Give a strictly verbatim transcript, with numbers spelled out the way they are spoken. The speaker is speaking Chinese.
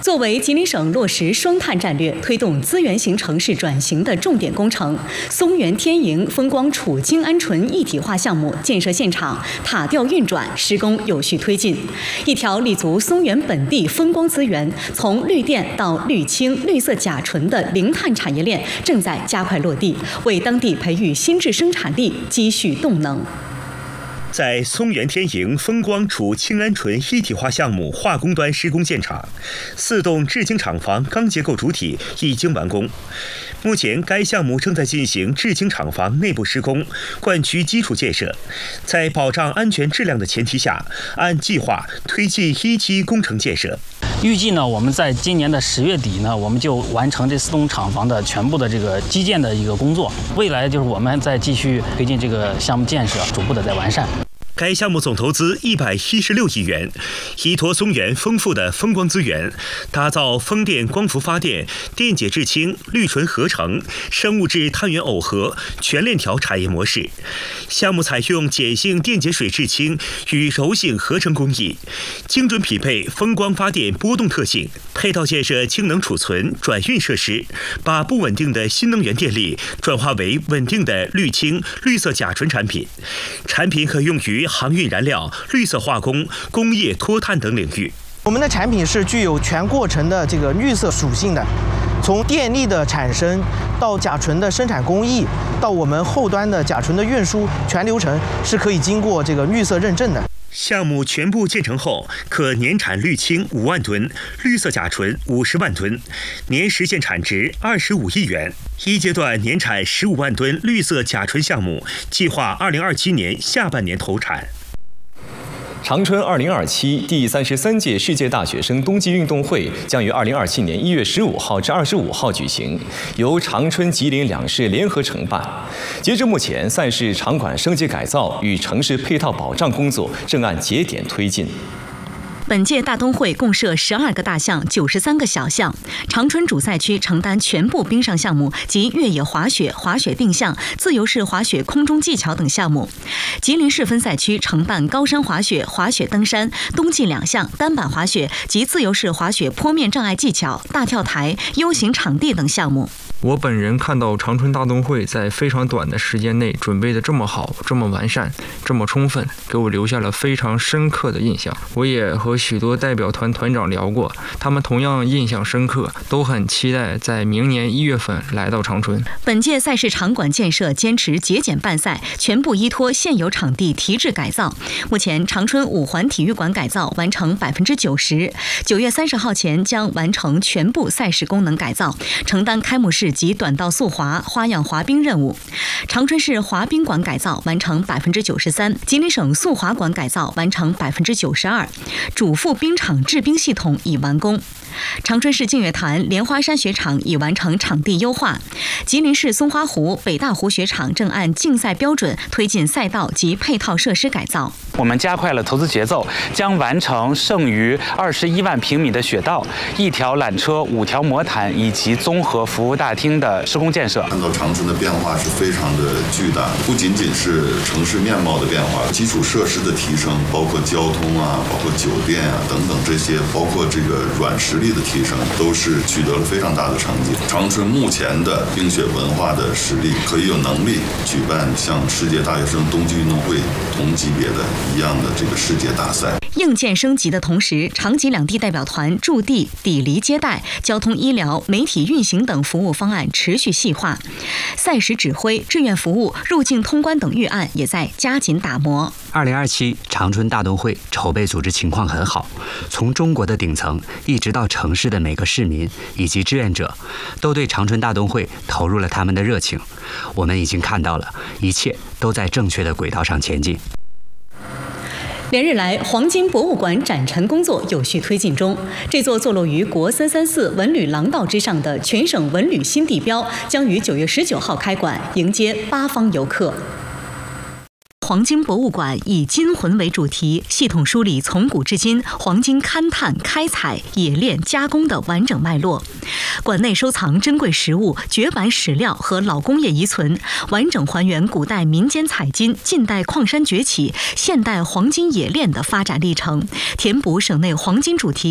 作为吉林省落实双碳战略、推动资源型城市转型的重点工程，松原天营风光储精氨醇一体化项目建设现场塔吊运转施工有序推进。一条立足松原本地风光资源，从绿电到绿氢、绿色甲醇的零碳产业链正在加快落地，为当地培育新质生产力积蓄动能。 在松原天营风光储氢氨醇一体化项目化工端施工现场，四栋制氢厂房钢结构主体已经完工。目前，该项目正在进行制氢厂房内部施工、灌区基础建设，在保障安全质量的前提下，按计划推进一期工程建设。 预计呢，我们在今年的十月底呢，我们就完成这四栋厂房的全部的这个基建的一个工作。未来就是我们再继续推进这个项目建设，逐步的在完善。 该项目总投资一百一十六亿元，依托松原丰富的风光资源，打造风电光伏发电、电解制氢、氯醇合成、生物质碳源耦合全链条产业模式。项目采用碱性电解水制氢与柔性合成工艺，精准匹配风光发电波动特性，配套建设氢能储存、转运设施，把不稳定的新能源电力转化为稳定的绿氢、绿色甲醇产品。产品可用于航运燃料、绿色化工、工业脱碳等领域。 我们的产品是具有全过程的这个绿色属性的，从电力的产生到甲醇的生产工艺，到我们后端的甲醇的运输，全流程是可以经过这个绿色认证的。 项目全部建成后，可年产氯氢五万吨、绿色甲醇五十万吨，年实现产值二十五亿元。一阶段年产十五万吨绿色甲醇项目，计划二零二七年下半年投产。 长春二零二七第三十三届世界大学生冬季运动会将于二零二七年一月十五号至二十五号举行，由长春、吉林两市联合承办。截至目前，赛事场馆升级改造与城市配套保障工作正按节点推进。 本届大冬会共设十二个大项、九十三个小项。长春主赛区承担全部冰上项目及越野滑雪、滑雪定向、自由式滑雪空中技巧等项目。吉林市分赛区承办高山滑雪、滑雪登山、冬季两项、单板滑雪及自由式滑雪坡面障碍技巧、大跳台、U型场地等项目。 我本人看到长春大冬会在非常短的时间内准备的这么好、这么完善、这么充分，给我留下了非常深刻的印象。我也和许多代表团团长聊过，他们同样印象深刻，都很期待在明年一月份来到长春。 本届赛事场馆建设坚持节俭办赛，全部依托现有场地提质改造。目前，长春五环体育馆改造完成百分之九十，九月三十号前将完成全部赛事功能改造，承担开幕式及短道速滑、花样滑冰任务。长春市滑冰馆改造完成百分之九十三，吉林省速滑馆改造完成百分之九十二，主副冰场制冰系统已完工。长春市净月潭莲花山雪场已完成场地优化，吉林市松花湖、北大湖雪场正按竞赛标准推进赛道及配套设施改造。 我们加快了投资节奏，将完成剩余二十一万平米的雪道、一条缆车、五条魔毯以及综合服务大厅的施工建设。 看到长春的变化是非常的巨大，不仅仅是城市面貌的变化，基础设施的提升，包括交通啊，包括酒店啊等等这些，包括这个软实力的提升，都是取得了非常大的成绩。长春目前的冰雪文化的实力，可以有能力举办像世界大学生冬季运动会同级别的一样的这个世界大赛。 硬件升级的同时，长吉两地代表团驻地、抵离接待、交通医疗、媒体运行等服务方案持续细化，赛时指挥、志愿服务、入境通关等预案也在加紧打磨。 二零二七长春大冬会筹备组织情况很好，从中国的顶层一直到城市的每个市民以及志愿者，都对长春大冬会投入了他们的热情。我们已经看到了，一切都在正确的轨道上前进。 连日来，黄金博物馆展陈工作有序推进中。这座坐落于国三三四文旅廊道之上的全省文旅新地标，将于九月十九号开馆，迎接八方游客。黄金博物馆以金魂为主题，系统梳理从古至今黄金勘探、开采、冶炼、加工的完整脉络。馆内收藏珍贵实物、绝版史料和老工业遗存，完整还原古代民间采金、近代矿山崛起、现代黄金冶炼的发展历程，填补省内黄金主题